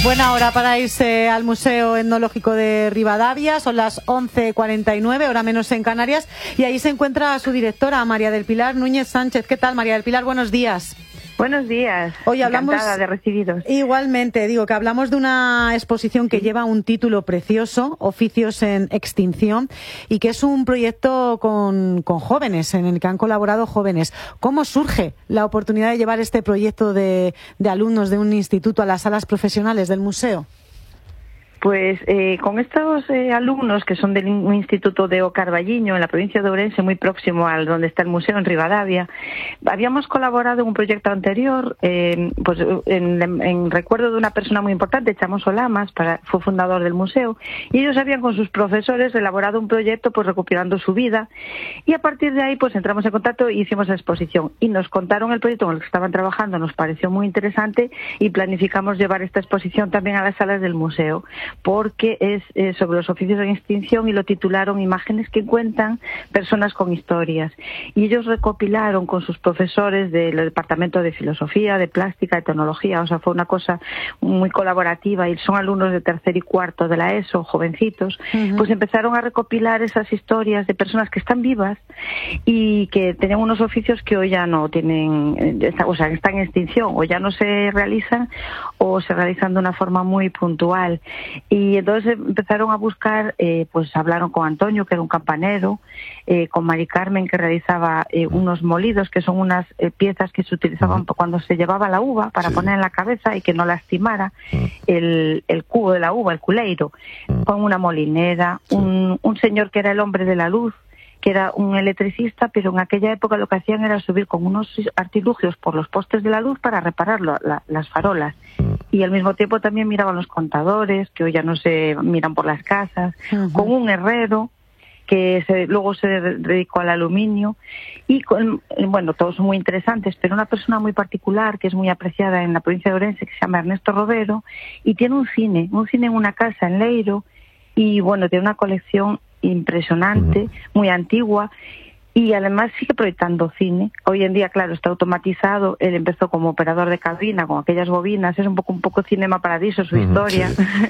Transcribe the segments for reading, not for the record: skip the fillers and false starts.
Buena hora para irse al Museo Etnológico de Rivadavia. Son las 11:49, hora menos en Canarias, y ahí se encuentra su directora, María del Pilar Núñez Sánchez. ¿Qué tal, María del Pilar? Buenos días. Buenos días. Hoy hablamos, encantada de recibiros. Igualmente, digo que hablamos de una exposición que lleva un título precioso, Oficios en Extinción, y que es un proyecto con jóvenes, en el que han colaborado jóvenes. ¿Cómo surge la oportunidad de llevar este proyecto de alumnos de un instituto a las salas profesionales del museo? Pues con estos alumnos que son del Instituto de O Carballiño, en la provincia de Ourense, muy próximo al donde está el museo, en Rivadavia, habíamos colaborado en un proyecto anterior, pues en recuerdo de una persona muy importante, Chamos Olamas, fue fundador del museo, y ellos habían con sus profesores elaborado un proyecto pues recuperando su vida, y a partir de ahí pues entramos en contacto e hicimos la exposición, y nos contaron el proyecto en el que estaban trabajando, nos pareció muy interesante, y planificamos llevar esta exposición también a las salas del museo, porque es sobre los oficios en extinción, y lo titularon Imágenes que cuentan personas con historias. Y ellos recopilaron con sus profesores del Departamento de Filosofía, de Plástica, de Tecnología, o sea, fue una cosa muy colaborativa, y son alumnos de tercer y cuarto de la ESO, jovencitos, pues empezaron a recopilar esas historias de personas que están vivas y que tenían unos oficios que hoy ya no tienen, o sea, están en extinción, o ya no se realizan, o se realizan de una forma muy puntual. Y entonces empezaron a buscar, pues hablaron con Antonio, que era un campanero, con Mari Carmen, que realizaba unos molidos, que son unas piezas que se utilizaban cuando se llevaba la uva para poner en la cabeza y que no lastimara el cubo de la uva, el culeiro, con una molinera, un señor que era el hombre de la luz, que era un electricista, pero en aquella época lo que hacían era subir con unos artilugios por los postes de la luz para reparar las farolas. Y al mismo tiempo también miraban los contadores, que hoy ya no se miran por las casas, con un herrero, que luego se dedicó al aluminio, y bueno, todos son muy interesantes, pero una persona muy particular, que es muy apreciada en la provincia de Ourense, que se llama Ernesto Robero, y tiene un cine en una casa en Leiro, y bueno, tiene una colección impresionante, muy antigua, y además sigue proyectando cine. Hoy en día, claro, está automatizado. Él empezó como operador de cabina con aquellas bobinas, es un poco Cinema Paradiso su historia.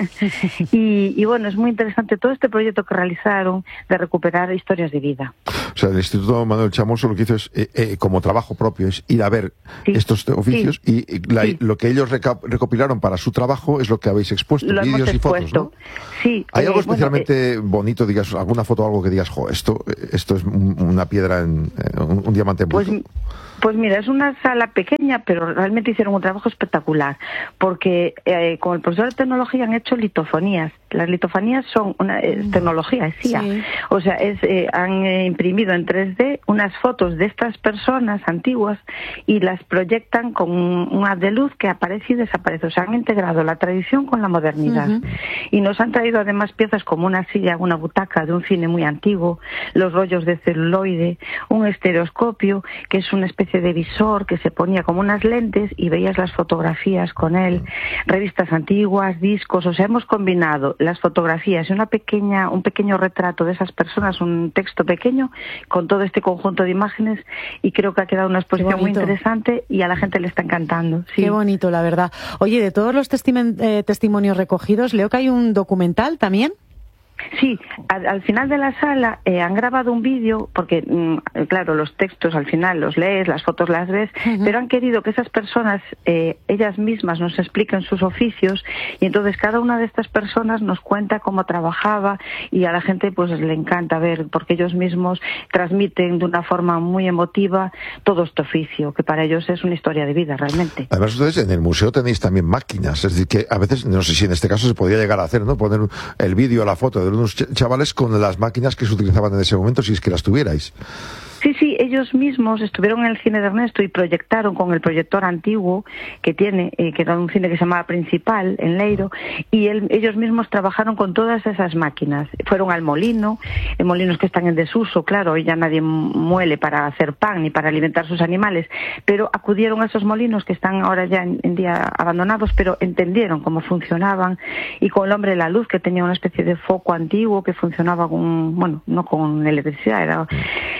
y bueno, es muy interesante todo este proyecto que realizaron de recuperar historias de vida. O sea, el Instituto Manuel Chamoso lo que hizo es, como trabajo propio, es ir a ver estos oficios, y lo que ellos recopilaron para su trabajo es lo que habéis expuesto, vídeos y fotos, ¿no? Sí. ¿Hay algo especialmente bonito, digas, alguna foto o algo que digas, esto es una piedra, un diamante en bruto? Pues mira, es una sala pequeña, pero realmente hicieron un trabajo espectacular, porque con el profesor de tecnología han hecho litofonías. Las litofonías son una tecnología, es CIA. Sí. O sea, han imprimido en 3D unas fotos de estas personas antiguas y las proyectan con un haz de luz que aparece y desaparece. O sea, han integrado la tradición con la modernidad. Y nos han traído además piezas como una silla, una butaca de un cine muy antiguo, los rollos de celuloide, un estereoscopio, que es una especie de visor que se ponía como unas lentes y veías las fotografías con él, revistas antiguas, discos. O sea, hemos combinado las fotografías y un pequeño retrato de esas personas, un texto pequeño, con todo este conjunto de imágenes, y creo que ha quedado una exposición muy interesante y a la gente le está encantando. Sí. Qué bonito, la verdad. Oye, de todos los testimonios recogidos, leo que hay un documental también. Sí, al final de la sala han grabado un vídeo, porque claro, los textos al final los lees, las fotos las ves, pero han querido que esas personas, ellas mismas, nos expliquen sus oficios, y entonces cada una de estas personas nos cuenta cómo trabajaba, y a la gente pues le encanta ver, porque ellos mismos transmiten de una forma muy emotiva todo este oficio, que para ellos es una historia de vida realmente. Además, ustedes en el museo tenéis también máquinas, es decir, que a veces, no sé si en este caso se podría llegar a hacer, ¿no? Poner el vídeo, la foto de unos chavales con las máquinas que se utilizaban en ese momento, si es que las tuvierais. Sí, ellos mismos estuvieron en el cine de Ernesto y proyectaron con el proyector antiguo que tiene, que era un cine que se llamaba Principal, en Leiro, y ellos mismos trabajaron con todas esas máquinas. Fueron al molino, molinos que están en desuso, claro, hoy ya nadie muele para hacer pan ni para alimentar sus animales, pero acudieron a esos molinos que están ahora ya en día abandonados, pero entendieron cómo funcionaban, y con el hombre de la luz, que tenía una especie de foco antiguo que funcionaba no con electricidad, era con unos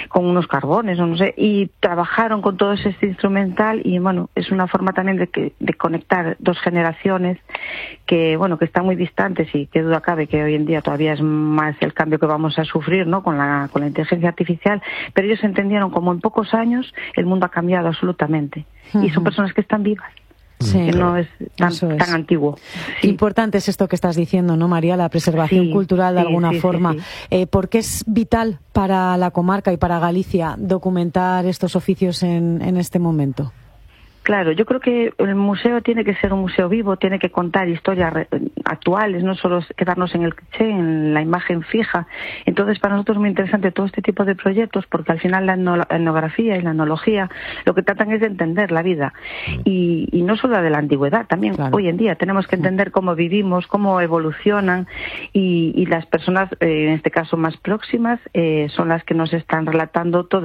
carbones, o no sé, y trabajaron con todo ese instrumental, y bueno, es una forma también de conectar dos generaciones que, bueno, que están muy distantes, y qué duda cabe que hoy en día todavía es más el cambio que vamos a sufrir, ¿no?, con la inteligencia artificial, pero ellos entendieron como en pocos años el mundo ha cambiado absolutamente, y son personas que están vivas. Sí, que no es tan antiguo. Sí. Importante es esto que estás diciendo, ¿no, María? La preservación cultural de alguna forma. ¿Por qué es vital para la comarca y para Galicia documentar estos oficios en este momento? Claro, yo creo que el museo tiene que ser un museo vivo, tiene que contar historias actuales, no solo quedarnos en el cliché, en la imagen fija. Entonces, para nosotros es muy interesante todo este tipo de proyectos, porque al final la etnografía y la etnología lo que tratan es de entender la vida. Y no solo la de la antigüedad, también hoy en día tenemos que entender cómo vivimos, cómo evolucionan, y las personas, en este caso más próximas, son las que nos están relatando todo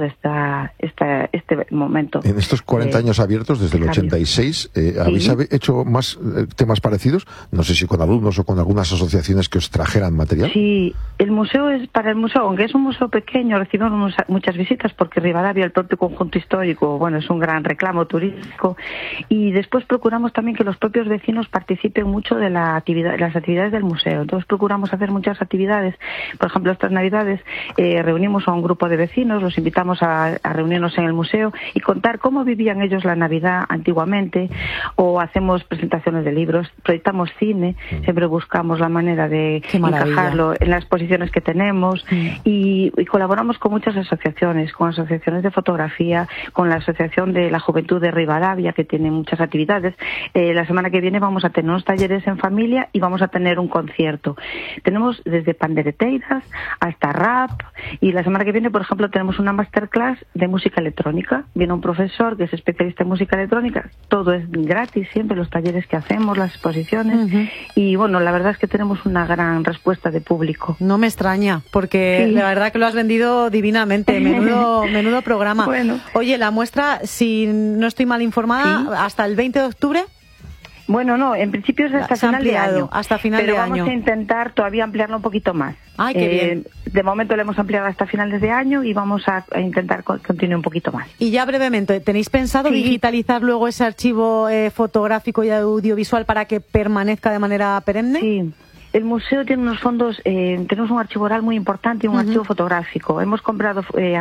este momento. En estos 40 años abiertos, desde el 86, ¿habéis hecho más temas parecidos? No sé si con alumnos o con algunas asociaciones que os trajeran material. Sí, el museo para el museo, aunque es un museo pequeño, recibimos muchas visitas porque Rivadavia, el propio conjunto histórico, bueno, es un gran reclamo turístico, y después procuramos también que los propios vecinos participen mucho de las actividades del museo. Entonces procuramos hacer muchas actividades. Por ejemplo, estas Navidades reunimos a un grupo de vecinos, los invitamos a reunirnos en el museo y contar cómo vivían ellos la Navidad antiguamente, o hacemos presentaciones de libros, proyectamos cine, siempre buscamos la manera de encajarlo en las exposiciones que tenemos, y colaboramos con muchas asociaciones, con asociaciones de fotografía, con la Asociación de la Juventud de Rivadavia, que tiene muchas actividades. La semana que viene vamos a tener unos talleres en familia y vamos a tener un concierto. Tenemos desde pandereteiras hasta rap, y la semana que viene, por ejemplo, tenemos una masterclass de música electrónica. Viene un profesor que es especialista en música electrónica, todo es gratis siempre, los talleres que hacemos, las exposiciones, y bueno, la verdad es que tenemos una gran respuesta de público. No me extraña, porque la verdad que lo has vendido divinamente, menudo programa. Bueno. Oye, la muestra, si no estoy mal informada, hasta el 20 de octubre. Bueno, no, en principio es hasta final de año. Hasta final de año. Pero vamos a intentar todavía ampliarlo un poquito más. ¡Ay, qué bien! De momento lo hemos ampliado hasta finales de año y vamos a intentar continuar un poquito más. Y ya brevemente, ¿tenéis pensado digitalizar luego ese archivo fotográfico y audiovisual para que permanezca de manera perenne? Sí. El museo tiene unos fondos, tenemos un archivo oral muy importante y un archivo fotográfico. Hemos comprado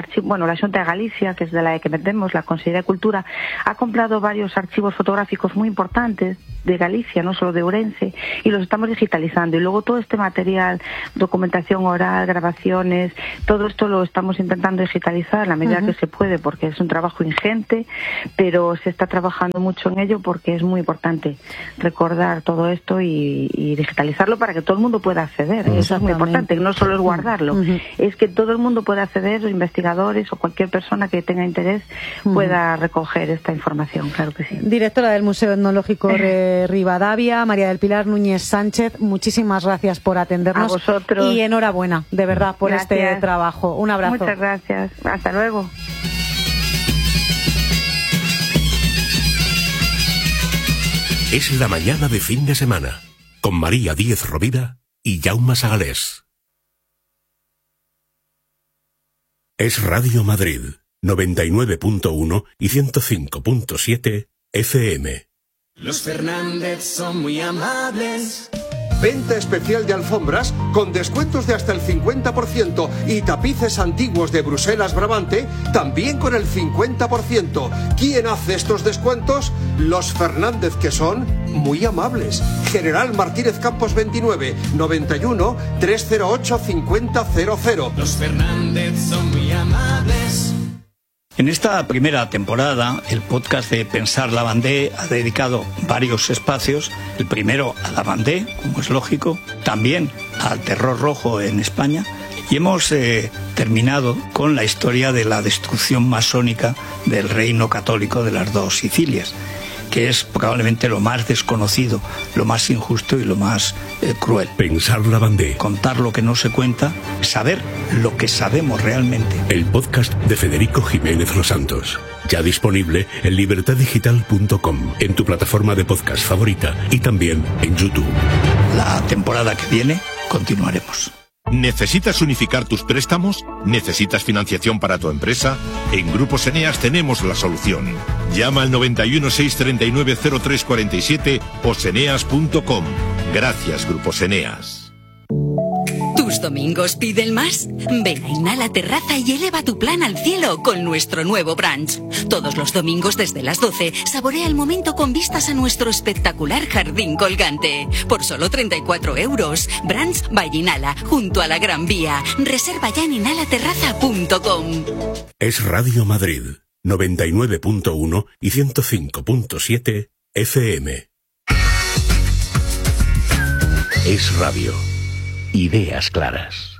la Xunta de Galicia, que es de la que metemos, la Consellería de Cultura, ha comprado varios archivos fotográficos muy importantes de Galicia, no solo de Ourense, y los estamos digitalizando. Y luego todo este material, documentación oral, grabaciones, todo esto lo estamos intentando digitalizar a la medida que se puede, porque es un trabajo ingente, pero se está trabajando mucho en ello porque es muy importante recordar todo esto y digitalizarlo para que todo el mundo pueda acceder. Eso es muy importante, no solo es guardarlo, es que todo el mundo pueda acceder, los investigadores o cualquier persona que tenga interés pueda recoger esta información, claro que sí. Directora del Museo Etnológico de Rivadavia, María del Pilar Núñez Sánchez, muchísimas gracias por atendernos. A vosotros. Y enhorabuena, de verdad, por este trabajo. Un abrazo. Muchas gracias. Hasta luego. Es la mañana de fin de semana, con María Díez Rovira y Jaume Sagalés. Es Radio Madrid, 99.1 y 105.7 FM. Los Fernández son muy amables. Venta especial de alfombras con descuentos de hasta el 50% y tapices antiguos de Bruselas Brabante también con el 50%. ¿Quién hace estos descuentos? Los Fernández, que son muy amables. General Martínez Campos 29, 91 308 5000. Los Fernández son muy amables. En esta primera temporada, el podcast de Pensar la Bandé ha dedicado varios espacios. El primero a la Bandé, como es lógico, también al terror rojo en España. Y hemos terminado con la historia de la destrucción masónica del reino católico de las dos Sicilias, que es probablemente lo más desconocido, lo más injusto y lo más cruel. Pensar la Bandé. Contar lo que no se cuenta, saber lo que sabemos realmente. El podcast de Federico Jiménez Los Santos. Ya disponible en libertaddigital.com, en tu plataforma de podcast favorita y también en YouTube. La temporada que viene continuaremos. ¿Necesitas unificar tus préstamos? ¿Necesitas financiación para tu empresa? En Grupos Eneas tenemos la solución. Llama al 91 639 0347 o seneas.com. Gracias, Grupos Eneas. ¿Tus domingos piden más? Ven a Inhala Terraza y eleva tu plan al cielo con nuestro nuevo brunch. Todos los domingos desde las 12, saborea el momento con vistas a nuestro espectacular jardín colgante. Por solo 34 euros. Brunch by Inhala, junto a la Gran Vía. Reserva ya en inhalaterraza.com. Es Radio Madrid, 99.1 y 105.7 FM. Es radio. Ideas claras.